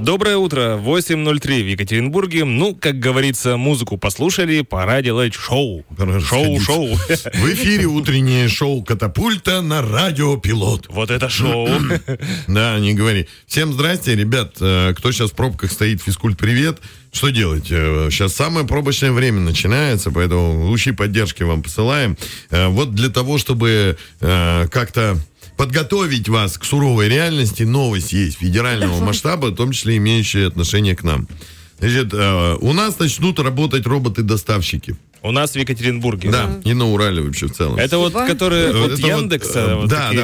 Доброе утро, 8:03 в Екатеринбурге. Ну, как говорится, музыку послушали, пора делать шоу. Шоу. В эфире утреннее шоу «Катапульта» на радио «Пилот». Вот это шоу. Да, не говори. Всем здрасте, ребят. Кто сейчас в пробках стоит, физкульт, привет. Что делать? Сейчас самое пробочное время начинается, поэтому лучи поддержки вам посылаем. Вот для того, чтобы как-то подготовить вас к суровой реальности, новость есть федерального масштаба, в том числе имеющие отношение к нам. Значит, у нас начнут работать роботы-доставщики. У нас в Екатеринбурге. Да, и на Урале вообще в целом. Это вот, которые от Яндекса? Вот, да,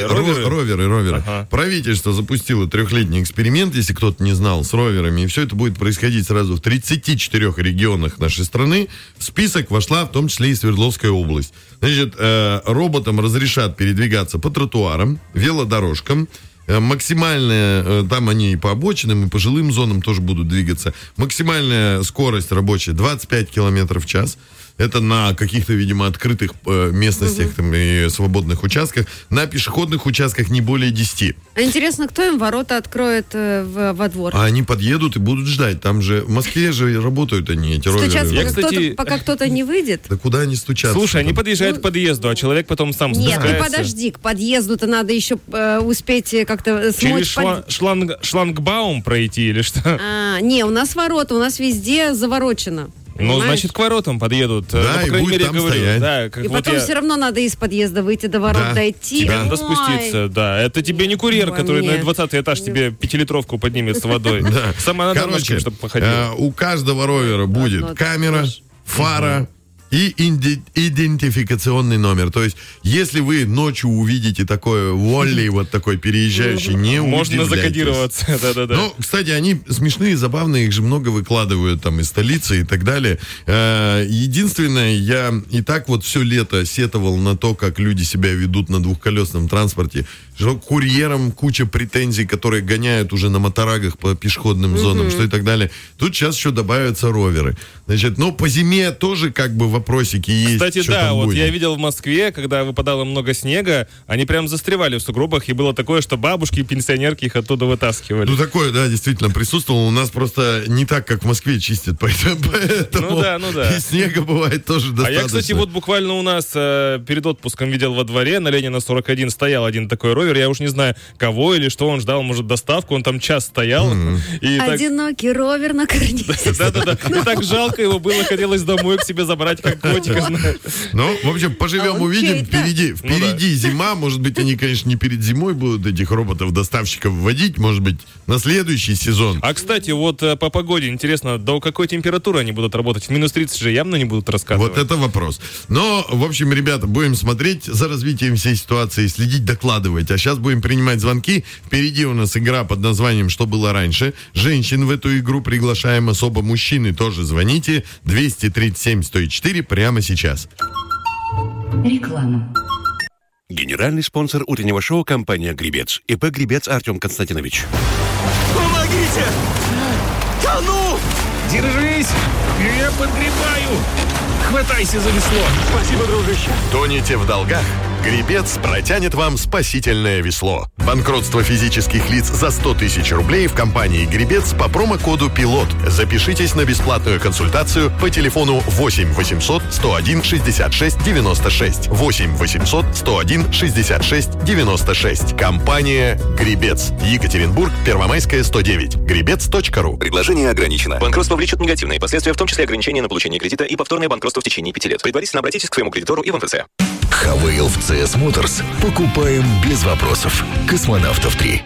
роверы. Ага. Правительство запустило 3-летний эксперимент, если кто-то не знал, с роверами. И все это будет происходить сразу в 34 регионах нашей страны. В список вошла в том числе и Свердловская область. Значит, роботам разрешат передвигаться по тротуарам, велодорожкам. Максимальная, там они и по обочинам, и по жилым зонам тоже будут двигаться. Максимальная скорость рабочая 25 км в час. Это на каких-то, видимо, открытых местностях там, и свободных участках. На пешеходных участках не более 10. А интересно, кто им ворота откроет во двор? А они подъедут и будут ждать. Там же, в Москве же работают они, эти роверы. Стучаться, пока кто-то не выйдет? Да куда они стучатся? Слушай, они подъезжают к подъезду, а человек потом сам спускается. Нет, ты подожди, к подъезду-то надо еще успеть как-то смочь. Через шлагбаум пройти или что? Не, у нас ворота, у нас везде заворочено. Ну, значит, к воротам подъедут. Да, и будет там стоять. Да, и потом все равно надо из подъезда выйти до ворот, дойти. Тебе надо спуститься, да. Это тебе не курьер, который на 20-й этаж тебе 5-литровку поднимет с водой. Сама надо ножками, чтобы походить. У каждого ровера будет камера, фара и идентификационный номер. То есть, если вы ночью увидите такое Волли, вот такой переезжающий, не удивляйтесь. Можно закодироваться, да-да-да. Ну, кстати, они смешные, забавные, их же много выкладывают там из столицы и так далее. Единственное, я и так вот все лето сетовал на то, как люди себя ведут на двухколесном транспорте. Курьерам куча претензий, которые гоняют уже на моторагах по пешеходным зонам, что и так далее. Тут сейчас еще добавятся роверы. Значит, ну, по зиме тоже как бы вопросики есть. Кстати, да, вот я видел в Москве, когда выпадало много снега, они прям застревали в сугробах, и было такое, что бабушки и пенсионерки их оттуда вытаскивали. Ну, такое, да, действительно присутствовало. У нас просто не так, как в Москве чистят, поэтому ну да. И снега бывает тоже достаточно. А я, кстати, вот буквально у нас перед отпуском видел во дворе, на Ленина 41 стоял один такой ровер, я уж не знаю, кого или что он ждал, может, доставку, он там час стоял. Одинокий ровер на карнизе. Да-да-да, и так жалко его было, хотелось домой к себе забрать, как котика. Ну, в общем, поживем, увидим. Впереди зима. Может быть, они, конечно, не перед зимой будут этих роботов-доставщиков вводить. Может быть, на следующий сезон. А, кстати, вот по погоде, интересно, до какой температуры они будут работать? В минус 30 же явно не будут рассказывать. Вот это вопрос. Но, в общем, ребята, будем смотреть за развитием всей ситуации, следить, докладывать. А сейчас будем принимать звонки. Впереди у нас игра под названием «Что было раньше?». Женщин в эту игру приглашаем особо. Мужчины тоже звоните. 237-104 прямо сейчас. Реклама. Генеральный спонсор утреннего шоу — компания «Гребец». ИП «Гребец» Артем Константинович. Помогите! Тону! Держись! Я подгребаю! Хватайся за весло! Спасибо, дружище! Тонете в долгах? Гребец протянет вам спасительное весло. Банкротство физических лиц за 100 тысяч рублей в компании «Гребец» по промокоду «Пилот». Запишитесь на бесплатную консультацию по телефону 8 800 101 66 96. 8 800 101 66 96. Компания «Гребец». Екатеринбург, Первомайская, 109. Гребец.ру. Предложение ограничено. Банкротство влечет негативные последствия, в том числе ограничение на получение кредита и повторное банкротство в течение 5 лет. Предварительно обратитесь к своему кредитору и в МФЦ. Хавейл в CS Motors покупаем без вопросов. Космонавтов 3.